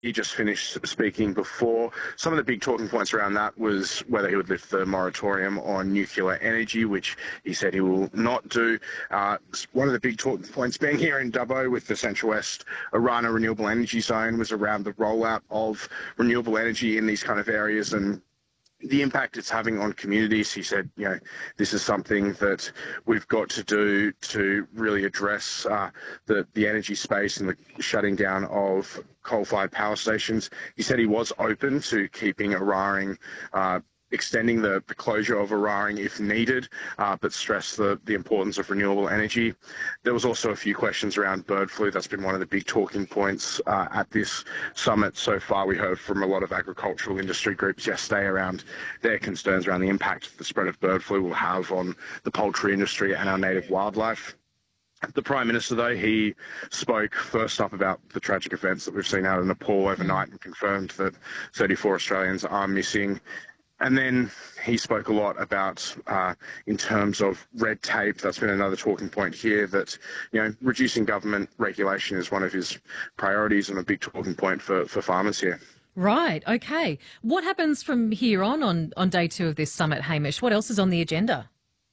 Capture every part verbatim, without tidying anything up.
He just finished speaking before. Some of the big talking points around that was whether he would lift the moratorium on nuclear energy, which he said he will not do. Uh, one of the big talking points being here in Dubbo with the Central West Orana Renewable Energy Zone was around the rollout of renewable energy in these kind of areas and the impact it's having on communities. He said, you know, this is something that we've got to do to really address uh, the, the energy space and the shutting down of coal-fired power stations. He said he was open to keeping Eraring uh, extending the, the closure of Eraring if needed, uh, but stressed the, the importance of renewable energy. There was also a few questions around bird flu. That's been one of the big talking points uh, at this summit so far. We heard from a lot of agricultural industry groups yesterday around their concerns around the impact the spread of bird flu will have on the poultry industry and our native wildlife. The Prime Minister, though, he spoke first up about the tragic events that we've seen out in Nepal overnight and confirmed that thirty-four Australians are missing. And then he spoke a lot about, uh, in terms of red tape, that's been another talking point here, that, you know, reducing government regulation is one of his priorities and a big talking point for, for farmers here. Right, okay. What happens from here on, on on day two of this summit, Hamish? What else is on the agenda?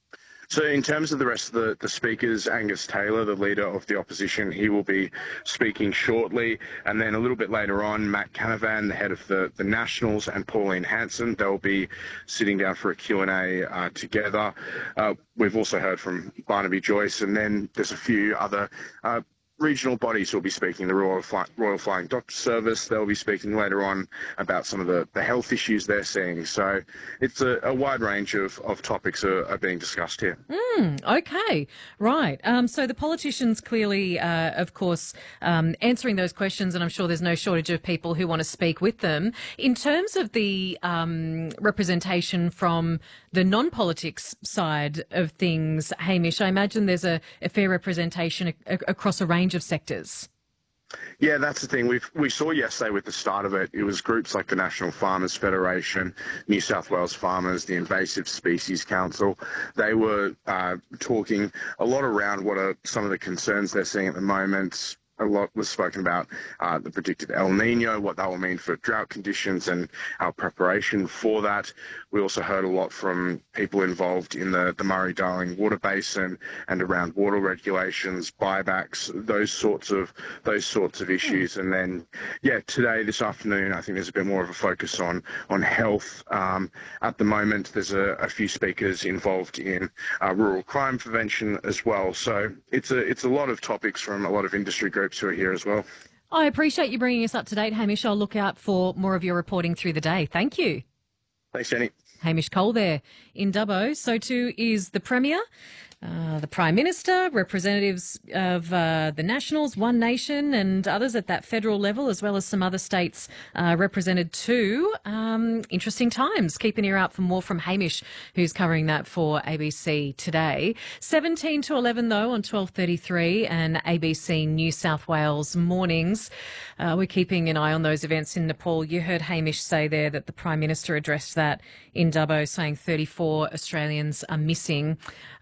So in terms of the rest of the, the speakers, Angus Taylor, the leader of the opposition, he will be speaking shortly. And then a little bit later on, Matt Canavan, the head of the, the Nationals, and Pauline Hanson, they'll be sitting down for a Q and A uh, together. Uh, we've also heard from Barnaby Joyce, and then there's a few other uh, regional bodies will be speaking. The Royal, Fly, Royal Flying Doctor Service, they'll be speaking later on about some of the, the health issues they're seeing. So it's a, a wide range of, of topics are, are being discussed here. Mm, okay, right. Um, so the politicians clearly, uh, of course, um, answering those questions, and I'm sure there's no shortage of people who want to speak with them. In terms of the um, representation from the non-politics side of things, Hamish, I imagine there's a, a fair representation a, a, across a range of sectors. Yeah, that's the thing. We we saw yesterday with the start of it, it was groups like the National Farmers Federation, New South Wales Farmers, the Invasive Species Council. They were uh, talking a lot around what are some of the concerns they're seeing at the moment. A lot was spoken about uh, the predicted El Nino, what that will mean for drought conditions and our preparation for that. We also heard a lot from people involved in the, the Murray-Darling Water Basin and around water regulations, buybacks, those sorts of those sorts of issues. And then, yeah, today, this afternoon, I think there's a bit more of a focus on on health. Um, at the moment, there's a, a few speakers involved in uh, rural crime prevention as well. So it's a it's a lot of topics from a lot of industry groups who are here as well. I appreciate you bringing us up to date, Hamish. I'll look out for more of your reporting through the day. Thank you. Thanks, Jenny. Hamish Cole there in Dubbo. So too is the Premier, uh, the Prime Minister, representatives of uh, the Nationals, One Nation and others at that federal level, as well as some other states uh, represented too. Um, interesting times. Keep an ear out for more from Hamish, who's covering that for A B C today. seventeen to eleven though on twelve thirty-three and A B C New South Wales mornings. Uh, we're keeping an eye on those events in Nepal. You heard Hamish say there that the Prime Minister addressed that in Dubbo, saying thirty-four Australians are missing.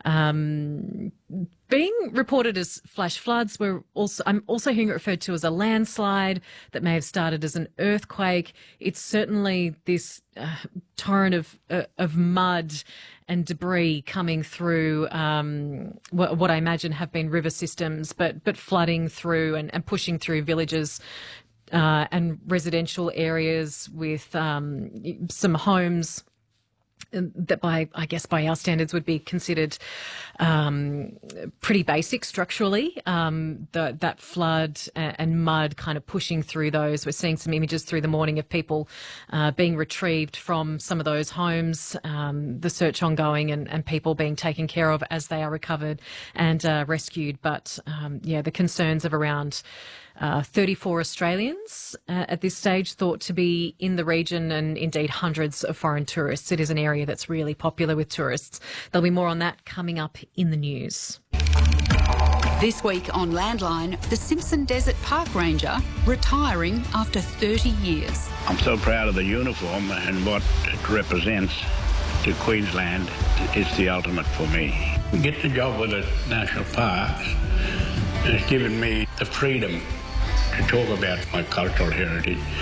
Um, being reported as flash floods, we're also, I'm also hearing it referred to as a landslide that may have started as an earthquake. It's certainly this uh, torrent of uh, of mud and debris coming through um, what, what I imagine have been river systems, but but flooding through and, and pushing through villages uh, and residential areas with um, some homes that by, I guess, by our standards would be considered um, pretty basic structurally. Um, the, that flood and, and mud kind of pushing through those. We're seeing some images through the morning of people uh, being retrieved from some of those homes, um, the search ongoing and, and people being taken care of as they are recovered and uh, rescued. But, um, yeah, the concerns of around Uh, thirty-four Australians uh, at this stage thought to be in the region, and indeed hundreds of foreign tourists. It is an area that's really popular with tourists. There'll be more on that coming up in the news. This week on Landline, the Simpson Desert Park Ranger retiring after thirty years. I'm so proud of the uniform and what it represents to Queensland. It's the ultimate for me. We get the job with the national parks. It's given me the freedom to talk about my cultural heritage.